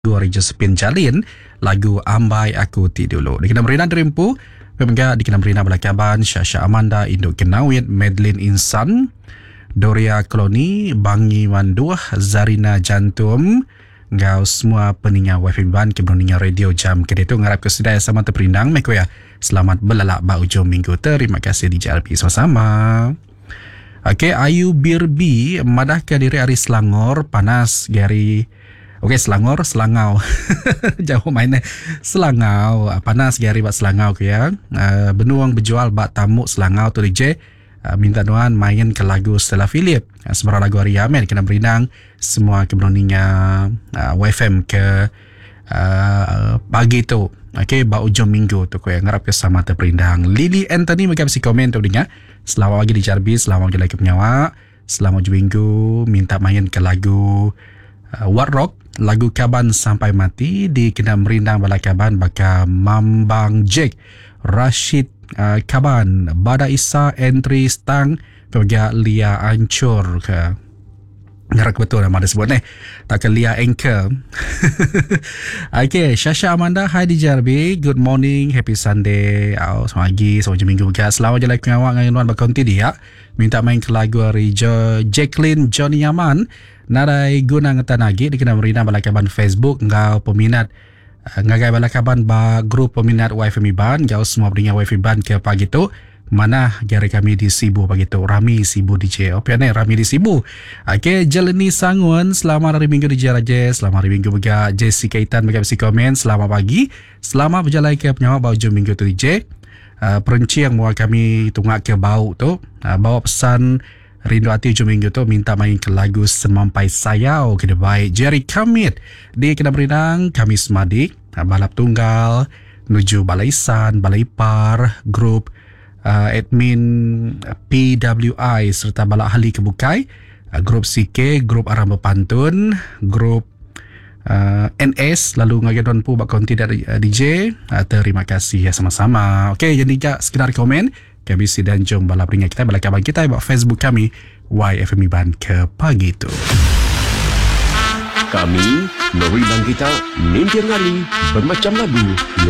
Josephine Jalin, lagu Ambai Aku Ti Dulu. Dikenal Merina Derimpu, Pemengga dikenal Merina Belakaban, Syasha Amanda, Induk Kenawit, Madeline Insan, Doria Koloni, Bangi Wanduh, Zarina Jantum, ngau semua peningat WFM Ban keberuningan radio jam kedua ngarap kesedaya sama terperindang meko ya. Selamat belalak ba ujung minggu. Terima kasih di JLP sama-sama. Okey, Ayu Birbi madah ke diri hari Selangor panas gari. Okey, Selangau. Jauh mainnya. Selangau panas gari bat Selangau ke ya. Benuang berjual bat tamu Selangau tu DJ. Minta doan main ke lagu Stella Philip. Sebarang lagu hari Yamen kena berindang semua keberuningan WFM ke pagi tu. Okey, ba ujung minggu tu ko yang ngarap ke sama terperindang. Lily Anthony mengkapsi komen tu dengar. Selamat pagi di Jarbi, selamat pagi lagi penyawa. Selamat ujung minggu minta main ke lagu What Rock, lagu Kaban Sampai Mati di kena merindang bala Kaban baka Mambang Jake, Rashid Kaban, Bada Isa, Entry Stang, pegak Lia Ancur ke. Ngerak betul nama dia sebut ni. Tak ke Lia Anchor. Okay, Syasha Amanda, hi di Jarbi. Good morning, happy Sunday. Selamat pagi, selamat minggu juga. Selamat jalan pengawak dengan Nuan Bakonti dia. Minta main ke lagu hari Jacqueline Johnny Yaman. Narai guna ngetan lagi. Dikena merina balakaban Facebook. Ngau peminat. Ngagai balakaban ba grup peminat WFM Ban. Ngau semua beringat WFM Ban ke pagi tu. Mana gari kami di Sibu pagi tu. Rami Sibu DJ. Opian Rami di Sibu. Okay, Jeleni Sangun. Selamat hari minggu DJ Raja. Selamat hari minggu juga Jessica Itan bagi komen. Selamat pagi. Selamat berjalan ke penyawa bau jam minggu tu DJ. Perenci yang mau kami tunggak ke bau tu. Bawa pesan rindu hati ujung minggu tu minta main ke lagu Semampai Sayau kena baik Jerry Kamit di kena berinang kami semadik balap tunggal menuju Balaisan, Balaipar, grup admin PWI serta balak ahli kebukai, grup CK, grup Aram Berpantun, grup NS lalu ngagadon pu bak konti dari DJ. Terima kasih ya sama-sama. Okey, jadi sekedar komen kami dan jom balap ringan kita balap kabar kita buat Facebook kami YFM Ban ke pagi tu. Kami Nori Bang kita mimpi ngali bermacam lagu